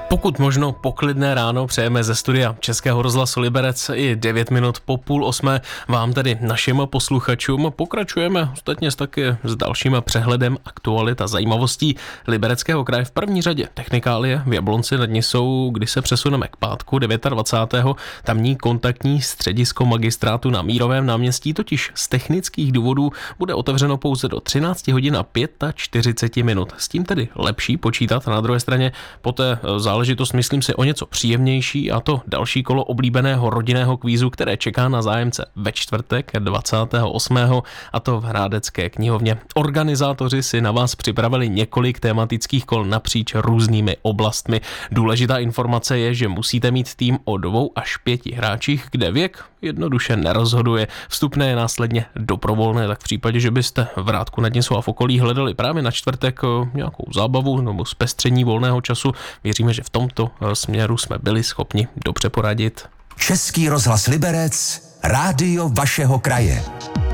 Pokud možno poklidné ráno přejeme ze studia Českého rozhlasu Liberec i 9 minut po 7:30 vám tedy našim posluchačům. Pokračujeme ostatně taky s dalším přehledem aktualit a zajímavostí Libereckého kraje. V první řadě technikálie v Jablonci nad Nisou, kdy se přesuneme k pátku 29. Tamní kontaktní středisko magistrátu na Mírovém náměstí totiž z technických důvodů bude otevřeno pouze do 13 hodin a 45 minut. S tím tedy lepší počítat. Na druhé straně poté záležitost, myslím si, o něco příjemnější, a to další kolo oblíbeného rodinného kvízu, které čeká na zájemce ve čtvrtek 28. a to v Hrádecké knihovně. Organizátoři si na vás připravili několik tematických kol napříč různými oblastmi. Důležitá informace je, že musíte mít tým o 2 až 5 hráčích, kde věk jednoduše nerozhoduje. Vstupné je následně dobrovolné, tak v případě, že byste v Hrádku nad Nisou a v okolí hledali právě na čtvrtek nějakou zábavu nebo zpestření volného času, věříme, že v tomto směru jsme byli schopni dobře poradit. Český rozhlas Liberec, rádio vašeho kraje.